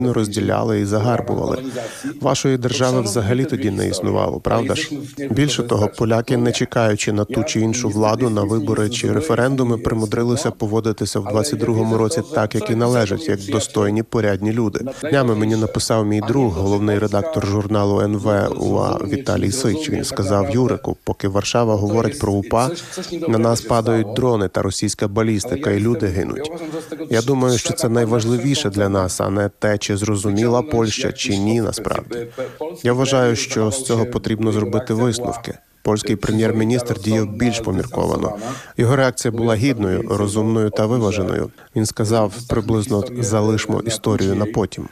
розділяли і загарбували. Вашої держави взагалі тоді не існувало, правда ж? Більше того, поляки, не чекаючи на ту чи іншу владу, на вибори чи референдуми, примудрилися поводитися в 22-му році так, як і належить, як достойні, порядні люди. Днями мені написав мій друг, головний редактор журналу НВ УА Віталій Сич. Він сказав: Юрику, поки Варшава говорить про УПА, на нас падають дрони та російська балістика, і люди гинуть. Я думаю, що це найважливіше для нас, а не те, чи зрозуміла Польща, чи ні, насправді. Я вважаю, що з цього потрібно зробити висновки. Польський прем'єр-міністр діяв більш помірковано. Його реакція була гідною, розумною та виваженою. Він сказав приблизно: залишмо історію на потім.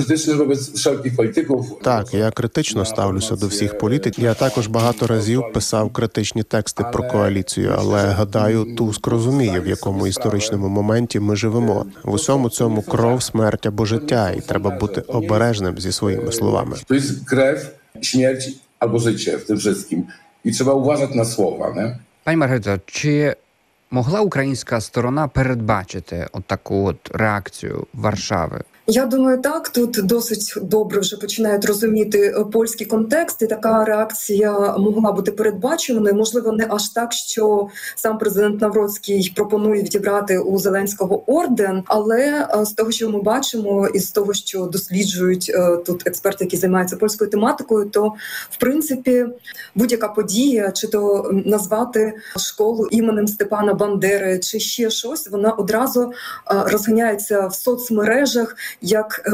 Так, я критично ставлюся до всіх політиків. Я також багато разів писав критичні тексти про коаліцію, але, гадаю, Туск розуміє, в якому історичному моменті ми живемо. В усьому цьому кров, смерть або життя, і треба бути обережним зі своїми словами. Тобто кров, смерть або життя в tym wszystkim. І треба уважати на слова, не? Пані Маргарита, чи могла українська сторона передбачити таку реакцію Варшави? Я думаю, так. Тут досить добре вже починають розуміти польський контекст, і така реакція могла бути передбаченою. Можливо, не аж так, що сам президент Навроцький пропонує відібрати у Зеленського орден, але з того, що ми бачимо, і з того, що досліджують тут експерти, які займаються польською тематикою, то, в принципі, будь-яка подія, чи то назвати школу іменем Степана Бандери, чи ще щось, вона одразу розганяється в соцмережах, як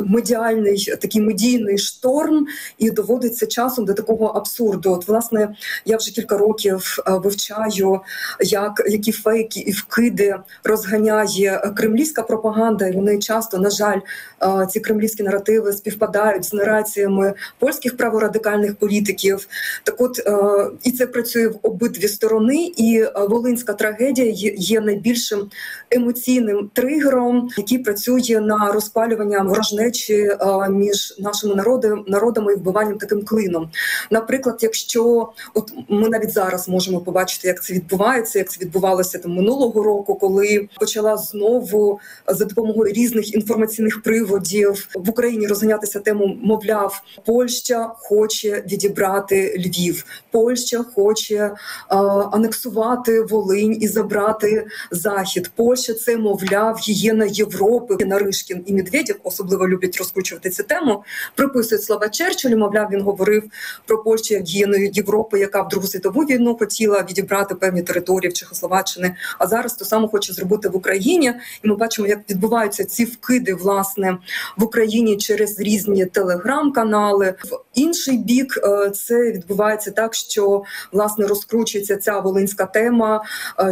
такий медійний шторм, і доводиться часом до такого абсурду. От, власне, я вже кілька років вивчаю, які фейки і вкиди розганяє кремлівська пропаганда, і вони часто, на жаль, ці кремлівські наративи співпадають з нараціями польських праворадикальних політиків. Так от, і це працює в обидві сторони, і волинська трагедія є найбільшим емоційним тригером, який працює на розпалювання ворожнечі між нашими народами і вбиванням таким клином. Наприклад, якщо ми навіть зараз можемо побачити, як це відбувається, як це відбувалося минулого року, коли почала знову за допомогою різних інформаційних приводів в Україні розганятися тему, мовляв, Польща хоче відібрати Львів, Польща хоче анексувати Волинь і забрати Захід. Польща – це, мовляв, гієна Європи. Наришкін і Медведєв особливо люблять розкручувати цю тему, приписують слова Черчиллю, мовляв, він говорив про Польщу як гієну Європи, яка в Другу світову війну хотіла відібрати певні території в Чехословаччини, а зараз то саме хоче зробити в Україні. І ми бачимо, як відбуваються ці вкиди, власне, в Україні через різні телеграм-канали. В інший бік це відбувається так, що, власне, розкручується ця волинська тема,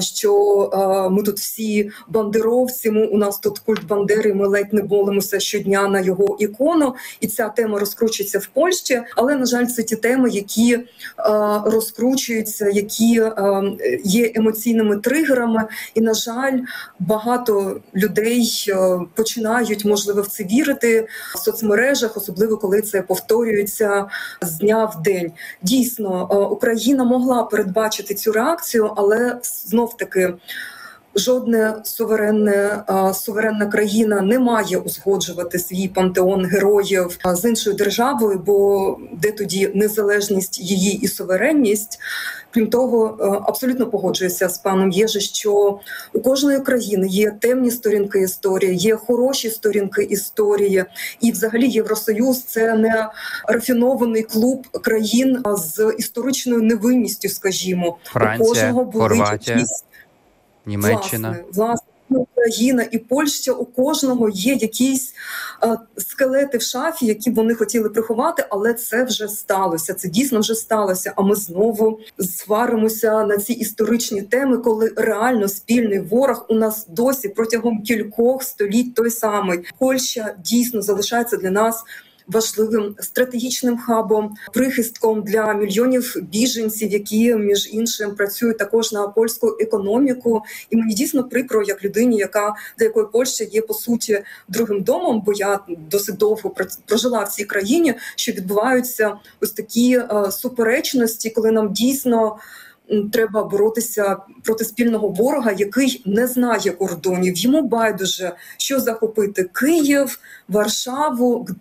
що ми тут всі бандеровці, у нас тут культ Бандери, ми ледь не молимося щодня на його ікону, і ця тема розкручується в Польщі. Але, на жаль, це ті теми, які розкручуються, які є емоційними тригерами. І, на жаль, багато людей починають, можливо, в це вірити в соцмережах, особливо коли це повторюється з дня в день. Дійсно, Україна могла передбачити цю реакцію, але знов-таки жодна суверенна країна не має узгоджувати свій пантеон героїв з іншою державою, бо де тоді незалежність її і суверенність. Крім того, абсолютно погоджуюся з паном Єжи, що у кожної країни є темні сторінки історії, є хороші сторінки історії. І взагалі Євросоюз – це не рафінований клуб країн з історичною невинністю, скажімо. Франція, у кожного були Хорватія, якісь... Німеччина. Власне, Україна і Польща, у кожного є якісь скелети в шафі, які б вони хотіли приховати, але це вже сталося, це дійсно вже сталося. А ми знову сваримося на ці історичні теми, коли реально спільний ворог у нас досі протягом кількох століть той самий. Польща дійсно залишається для нас важливим стратегічним хабом, прихистком для мільйонів біженців, які, між іншим, працюють також на польську економіку. І мені дійсно прикро, як людині, для якої Польща є, по суті, другим домом, бо я досить довго прожила в цій країні, що відбуваються ось такі суперечності, коли нам дійсно треба боротися проти спільного ворога, який не знає кордонів. Йому байдуже, що захопити Київ, Варшаву,